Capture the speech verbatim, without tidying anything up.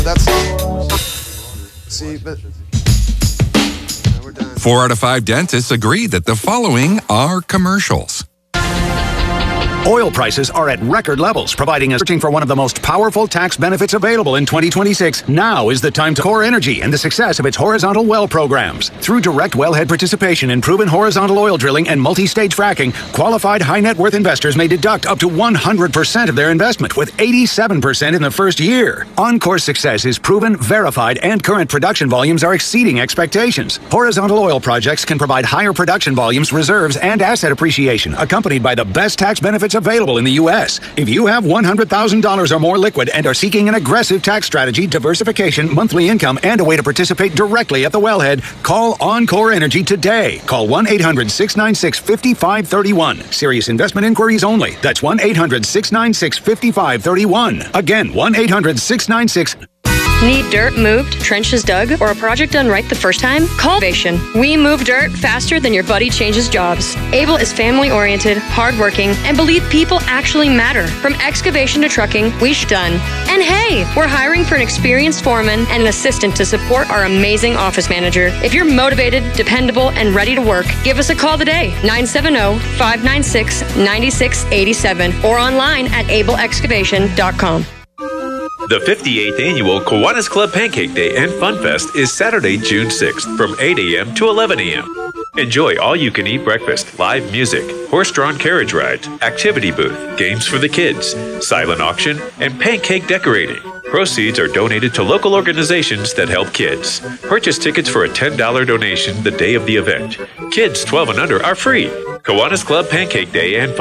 That's see, but no, we're done. Four out of five dentists agree that the following are commercials. Oil prices are at record levels, providing us searching for one of the most powerful tax benefits available in twenty twenty-six. Now is the time to Core Energy and the success of its horizontal well programs. Through direct wellhead participation in proven horizontal oil drilling and multi-stage fracking, qualified high net worth investors may deduct up to one hundred percent of their investment, with eighty-seven percent in the first year. Encore's success is proven, verified, and current production volumes are exceeding expectations. Horizontal oil projects can provide higher production volumes, reserves, and asset appreciation, accompanied by the best tax benefits available in the U S. If you have one hundred thousand dollars or more liquid and are seeking an aggressive tax strategy, diversification, monthly income, and a way to participate directly at the wellhead, call Encore Energy today. Call one eight hundred, six nine six, five five three one. Serious investment inquiries only. That's one eight hundred, six nine six, five five three one. Again, one eight hundred, six nine six... Need dirt moved, trenches dug, or a project done right the first time? Call Avation. We move dirt faster than your buddy changes jobs. Able is family-oriented, hardworking, and believe people actually matter. From excavation to trucking, we've done. And hey, we're hiring for an experienced foreman and an assistant to support our amazing office manager. If you're motivated, dependable, and ready to work, give us a call today, nine seven zero, five nine six, nine six eight seven, or online at able excavation dot com. The fifty-eighth Annual Kiwanis Club Pancake Day and Fun Fest is Saturday, June sixth from eight a.m. to eleven a.m. Enjoy all-you-can-eat breakfast, live music, horse-drawn carriage rides, activity booth, games for the kids, silent auction, and pancake decorating. Proceeds are donated to local organizations that help kids. Purchase tickets for a ten dollars donation the day of the event. Kids twelve and under are free. Kiwanis Club Pancake Day and Fun